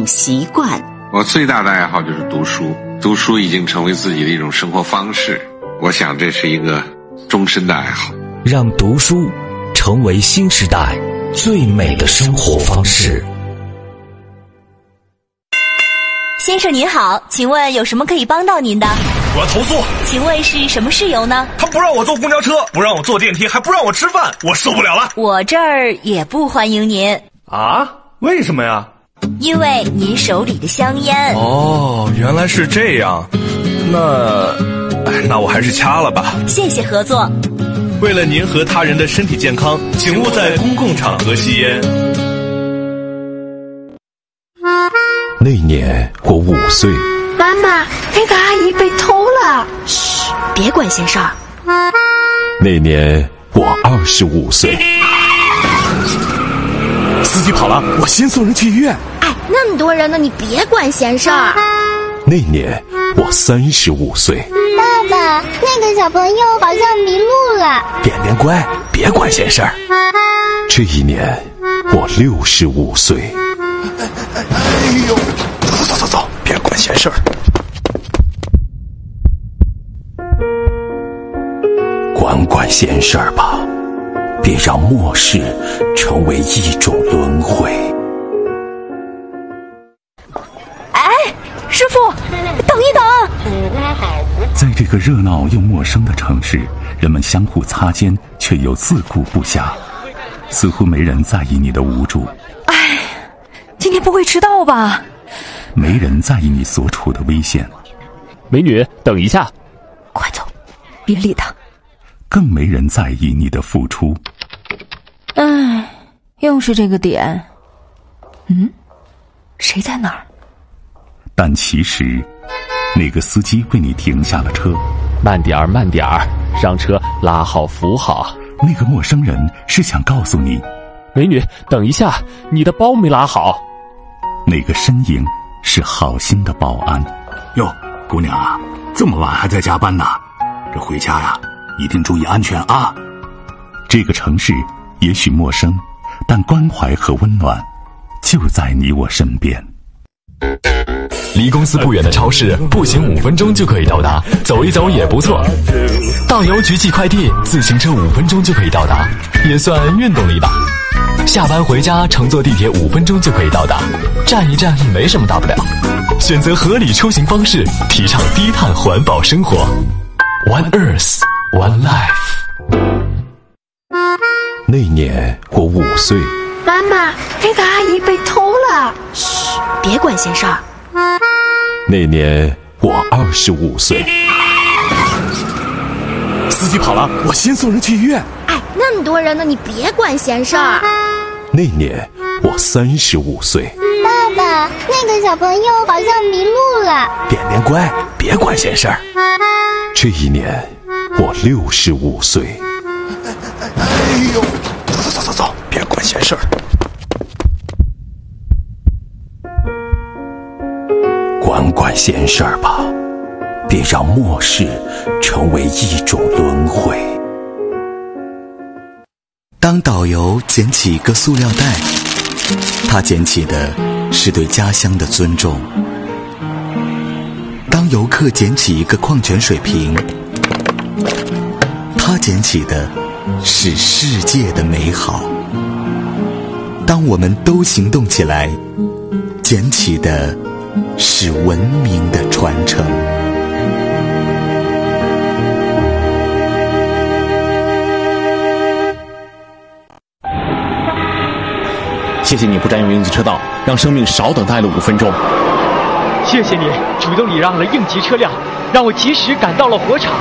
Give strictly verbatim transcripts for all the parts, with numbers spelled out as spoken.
习惯。 我最大的爱好就是读书，读书已经成为自己的一种生活方式，我想这是一个终身的爱好。 让读书成为新时代最美的生活方式。 先生您好，请问有什么可以帮到您的？ 我要投诉。 请问是什么事由呢？ 他不让我坐公交车，不让我坐电梯，还不让我吃饭，我受不了了。 我这儿也不欢迎您。 啊？为什么呀？ 因为您手里的香烟。 哦，原来是这样。那那我还是掐了吧。 谢谢合作。 为了您和他人的身体健康，请勿在公共场合吸烟。 那年我五岁。 妈妈，那个阿姨被偷了。 嘘，别管闲事儿。 那年我二十五岁。 司机跑了，我先送人去医院。 哎，那么多人呢，你别管闲事儿。 那年我三十五岁。 爸爸，那个小朋友好像迷路了。 点点乖，别管闲事儿。 这一年我六十五岁。 哎呦，走走走走，别管闲事儿。 管管闲事儿吧，别让末世成为一种轮回。 哎，师傅，等一等！ 在这个热闹又陌生的城市，人们相互擦肩，却又自顾不暇，似乎没人在意你的无助。 哎，今天不会迟到吧？ 没人在意你所处的危险。 美女，等一下！ 快走，别理他。 更没人在意你的付出。 唉，又是这个点。嗯，谁在哪儿？ 但其实，那个司机为你停下了车。 慢点儿，慢点儿，让车拉好扶好。 那个陌生人是想告诉你， 美女，等一下，你的包没拉好。 那个身影是好心的保安。 哟，姑娘啊，这么晚还在加班呢？这回家呀，一定注意安全啊！ 这个城市也许陌生，但关怀和温暖就在你我身边。 离公司不远的超市，步行五分钟就可以到达，走一走也不错。到邮局寄快递，自行车五分钟就可以到达，也算运动了一把。下班回家乘坐地铁五分钟就可以到达，站一站没什么大不了。选择合理出行方式，提倡低碳环保生活。One Earth, One Life。 那年我五岁。 妈妈，那个阿姨被偷了。 嘘，别管闲事儿。 那年我二十五岁。 司机跑了，我先送人去医院。 哎，那么多人呢，你别管闲事儿。 那年我三十五岁。 爸爸，那个小朋友好像迷路了。 点点乖，别管闲事儿。 这一年我六十五岁。 哎呦，走走走走走，别管闲事儿。 管管闲事儿吧，别让末世成为一种轮回。 当导游捡起一个塑料袋，他捡起的是对家乡的尊重。当游客捡起一个矿泉水瓶，他捡起的是世界的美好。当我们都行动起来，捡起的是文明的传承。 谢谢你不占用应急车道，让生命少等待了五分钟。 谢谢你主动礼让了应急车辆，让我及时赶到了火场。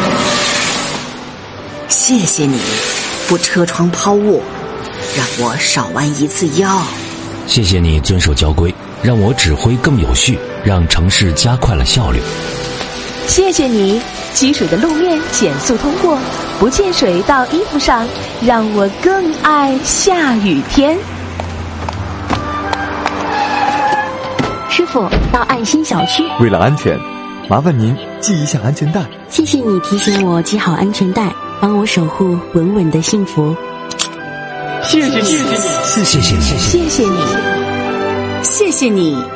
谢谢你不车窗抛物，让我少弯一次腰。 谢谢你遵守交规，让我指挥更有序，让城市加快了效率。 谢谢你积水的路面减速通过，不溅水到衣服上，让我更爱下雨天。 师傅，到爱心小区。 为了安全，麻烦您系一下安全带。 谢谢你提醒我系好安全带，帮我守护稳稳的幸福。 谢谢你， 谢谢你， 谢谢你， 谢谢你。